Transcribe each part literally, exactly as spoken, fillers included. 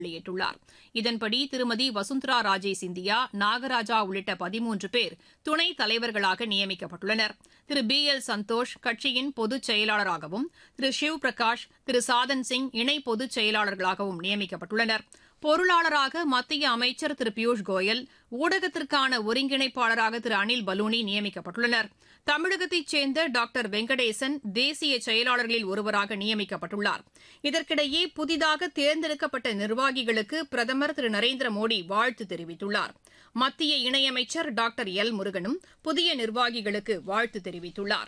வெளியிட்டுள்ளார். இதன்படி திருமதி வசுந்தரா ராஜே சிந்தியா, நாகராஜா உள்ளிட்ட பதிமூன்று பேர் துணைத் தலைவர்களாக நியமிக்கப்பட்டுள்ளனர். திரு பி எல் சந்தோஷ் கட்சியின் பொதுச் செயலாளராகவும், திரு ஷிவ் பிரகாஷ், திரு சாதன் சிங் இணை பொதுச் செயலாளர்களாகவும் நியமிக்கப்பட்டுள்ளனர். பொருளாளராக மத்திய அமைச்சர் திரு பியூஷ் கோயல், ஊடகத்திற்கான ஒருங்கிணைப்பாளராக திரு அனில் பலூனி நியமிக்கப்பட்டுள்ளனர். தமிழகத்தைச் சேர்ந்த டாக்டர் வெங்கடேசன் தேசிய செயலாளர்களில் ஒருவராக நியமிக்கப்பட்டுள்ளார். இதற்கிடையே புதிதாக தேர்ந்தெடுக்கப்பட்ட நிர்வாகிகளுக்கு பிரதமர் திரு நரேந்திர மோடி வாழ்த்து தெரிவித்துள்ளார். மத்திய இணையமைச்சர் டாக்டர் எல் முருகனும் புதிய நிர்வாகிகளுக்கு வாழ்த்து தெரிவித்துள்ளார்.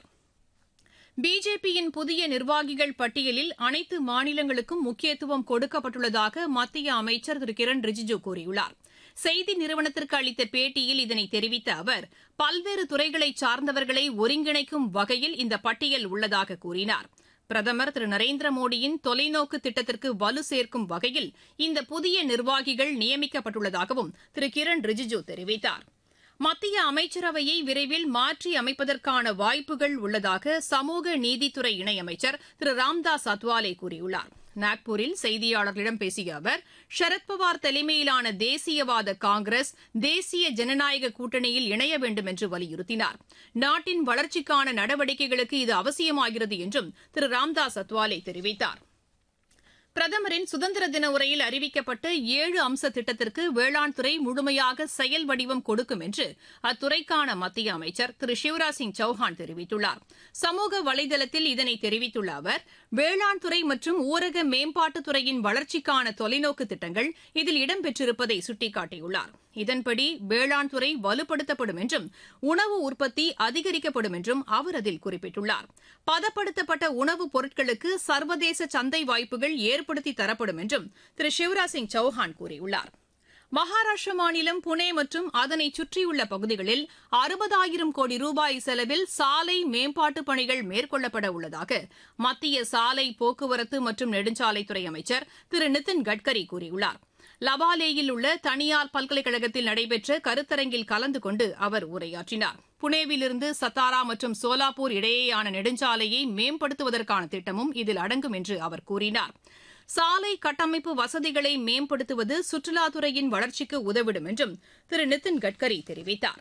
பிஜேபியின் புதிய நிர்வாகிகள் பட்டியலில் அனைத்து மாநிலங்களுக்கும் முக்கியத்துவம் கொடுக்கப்பட்டுள்ளதாக மத்திய அமைச்சர் திரு கிரண் ரிஜிஜூ கூறியுள்ளார். செய்தி நிறுவனத்திற்கு அளித்த பேட்டியில் இதனை தெரிவித்த அவர், பல்வேறு துறைகளை சார்ந்தவர்களை ஒருங்கிணைக்கும் வகையில் இந்த பட்டியல் உள்ளதாக கூறினார். பிரதமர் திரு நரேந்திர மோடியின் தொலைநோக்கு திட்டத்திற்கு வலு சேர்க்கும் வகையில் இந்த புதிய நிர்வாகிகள் நியமிக்கப்பட்டுள்ளதாகவும் திரு கிரண் ரிஜிஜூ தெரிவித்தார். மத்திய அமைச்சரவையை விரைவில் மாற்றி அமைப்பதற்கான வாய்ப்புகள் உள்ளதாக சமூக நீதித்துறை இணையமைச்சர் திரு ராம்தாஸ் அத்வாலே கூறியுள்ளார். நாக்பூரில் செய்தியாளர்களிடம் பேசிய அவர், சரத்பவார் தலைமையிலான தேசியவாத காங்கிரஸ் தேசிய ஜனநாயக கூட்டணியில் இணைய வேண்டும் என்று வலியுறுத்தினார். நாட்டின் வளர்ச்சிக்கான நடவடிக்கைகளுக்கு இது அவசியமாகிறது என்றும் திரு ராம்தாஸ் அத்வாலே தெரிவித்தார். பிரதமரின் சுதந்திர தின உரையில் அறிவிக்கப்பட்ட ஏழு அம்ச திட்டத்திற்கு வேளாண் துறை முழுமையாக செயல் வடிவம் கொடுக்கும் என்று அத்துறைக்கான மத்திய அமைச்சர் திரு சிவராஜ் சிங் சௌஹான் தெரிவித்துள்ளார். சமூக வலைதளத்தில் இதனை தெரிவித்துள்ள அவர், வேளாண் துறை மற்றும் ஊரக மேம்பாட்டுத்துறையின் வளர்ச்சிக்கான தொலைநோக்கு திட்டங்கள் இதில் இடம்பெற்றிருப்பதை சுட்டிக்காட்டியுள்ளார். இதன்படி வேளாண் துறை வலுப்படுத்தப்படும் என்றும் உணவு உற்பத்தி அதிகரிக்கப்படும் என்றும் அவர் அதில் குறிப்பிட்டுள்ளார். பதப்படுத்தப்பட்ட உணவுப் பொருட்களுக்கு சர்வதேச சந்தை வாய்ப்புகள் ஏற்படுத்தி தரப்படும் என்றும் திரு சிவராஜ் சிங் சௌஹான் கூறியுள்ளார். மகாராஷ்டிர மாநிலம் புனே மற்றும் அதனை சுற்றியுள்ள பகுதிகளில் அறுபதாயிரம் கோடி ரூபாய் செலவில் சாலை மேம்பாட்டுப் பணிகள் மேற்கொள்ளப்பட உள்ளதாக மத்திய சாலை போக்குவரத்து மற்றும் நெடுஞ்சாலைத்துறை அமைச்சர் திரு நிதின் கட்கரி கூறியுள்ளார். லவாலேயில் உள்ள தனியார் பல்கலைக்கழகத்தில் நடைபெற்ற கருத்தரங்கில் கலந்து கொண்டு அவர் உரையாற்றினார். புனேவிலிருந்து சத்தாரா மற்றும் சோலாப்பூர் இடையேயான நெடுஞ்சாலையை மேம்படுத்துவதற்கான திட்டமும் இதில் அடங்கும் என்று அவர் கூறினார். சாலை கட்டமைப்பு வசதிகளை மேம்படுத்துவது சுற்றுலாத்துறையின் வளர்ச்சிக்கு உதவிடும் என்றும் திரு நிதின் கட்கரி தெரிவித்தார்.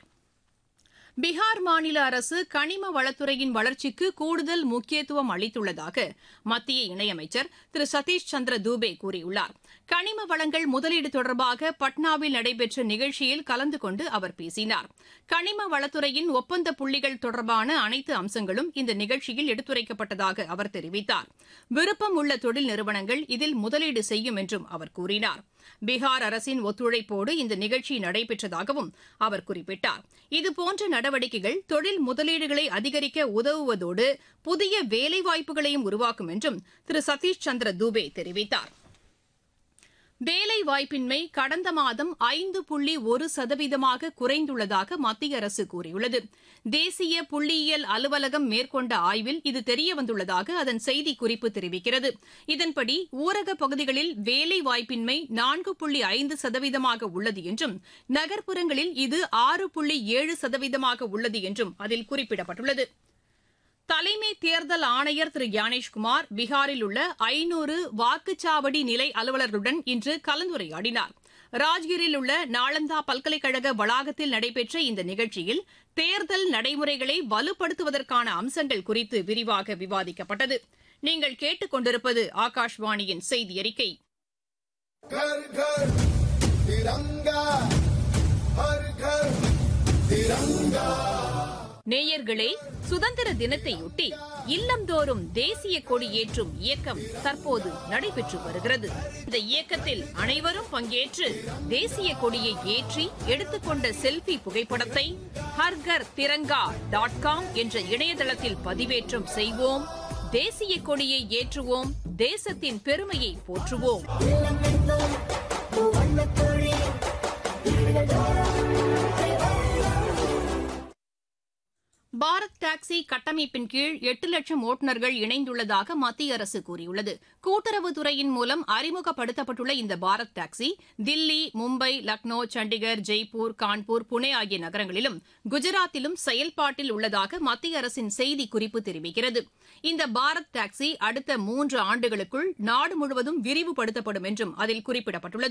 பீகார் மாநில அரசு கனிம வளத்துறையின் வளர்ச்சிக்கு கூடுதல் முக்கியத்துவம் அளித்துள்ளதாக மத்திய இணையமைச்சர் திரு சதீஷ் சந்திர தூபே கூறியுள்ளார். கனிம வளங்கள் முதலீடு தொடர்பாக பட்னாவில் நடைபெற்ற நிகழ்ச்சியில் கலந்து கொண்டு அவர் பேசினார். கனிம வளத்துறையின் ஒப்பந்த புள்ளிகள் தொடர்பான அனைத்து அம்சங்களும் இந்த நிகழ்ச்சியில் எடுத்துரைக்கப்பட்டதாக அவர் தெரிவித்தார். விருப்பம் உள்ள தொழில் நிறுவனங்கள் இதில் முதலீடு செய்யும் என்றும் அவர் கூறினார். பீகார் அரசின் ஒத்துழைப்போடு இந்த நிகழ்ச்சி நடைபெற்றதாகவும் அவர் குறிப்பிட்டார். இதுபோன்ற நடவடிக்கைகள் தொழில் முதலீடுகளை அதிகரிக்க உதவுவதோடு புதிய வேலைவாய்ப்புகளையும் உருவாக்கும் என்றும் திரு சதீஷ் சந்திர தூபே தெரிவித்தார். வேலைவாய்ப்பின்மை கடந்த மாதம் ஐந்து புள்ளி ஒரு சதவீதமாக குறைந்துள்ளதாக மத்திய அரசு கூறியுள்ளது. தேசிய புள்ளியியல் அலுவலகம் மேற்கொண்ட ஆய்வில் இது தெரியவந்துள்ளதாக அதன் செய்திக்குறிப்பு தெரிவிக்கிறது. இதன்படி ஊரகப் பகுதிகளில் வேலைவாய்ப்பின்மை நான்கு புள்ளி ஐந்து சதவீதமாக உள்ளது என்றும், நகர்ப்புறங்களில் இது ஆறு புள்ளி ஏழு சதவீதமாக உள்ளது என்றும் அதில் குறிப்பிடப்பட்டுள்ளது. தலைமை தேர்தல் ஆணையர் திரு ஞானேஷ்குமார் பீகாரில் உள்ள ஐநூறு வாக்குச்சாவடி நிலை அலுவலர்களுடன் இன்று கலந்துரையாடினார். ராஜ்கிரில் உள்ள நாளந்தா பல்கலைக்கழக வளாகத்தில் நடைபெற்ற இந்த நிகழ்ச்சியில் தேர்தல் நடைமுறைகளை வலுப்படுத்துவதற்கான அம்சங்கள் குறித்து விரிவாக விவாதிக்கப்பட்டது. நீங்கள் கேட்டுக் கொண்டிருப்பது ஆகாஷ்வாணியின் செய்தி அறிக்கை. நேயர்களே, சுதந்திர தினத்தையொட்டி இல்லந்தோறும் தேசிய கொடி ஏற்றும் இயக்கம் தற்போது நடைபெற்று வருகிறது. இந்த இயக்கத்தில் அனைவரும் பங்கேற்று தேசிய கொடியை ஏற்றி எடுத்துக்கொண்ட செல்பி புகைப்படத்தை ஹர்கர் திரங்கா டாட் காம் என்ற இணையதளத்தில் பதிவேற்றம் செய்வோம். தேசிய கொடியை ஏற்றுவோம். தேசத்தின் பெருமையை போற்றுவோம். பாரத் டாக்ஸி கட்டமைப்பின் கீழ் எட்டு லட்சம் ஓட்டுநர்கள் இணைந்துள்ளதாக மத்திய அரசு கூறியுள்ளது. கூட்டுறவுத்துறையின் மூலம் அறிமுகப்படுத்தப்பட்டுள்ள இந்த பாரத் டாக்ஸி தில்லி, மும்பை, லக்னோ, சண்டிகர், ஜெய்ப்பூர், கான்பூர், புனே ஆகிய நகரங்களிலும் குஜராத்திலும் செயல்பாட்டில் உள்ளதாக மத்திய அரசின் செய்திக்குறிப்பு தெரிவிக்கிறது. இந்த பாரத் டாக்ஸி அடுத்த மூன்று ஆண்டுகளுக்குள் நாடு முழுவதும் விரிவுபடுத்தப்படும் என்றும் அதில் குறிப்பிடப்பட்டுள்ளது.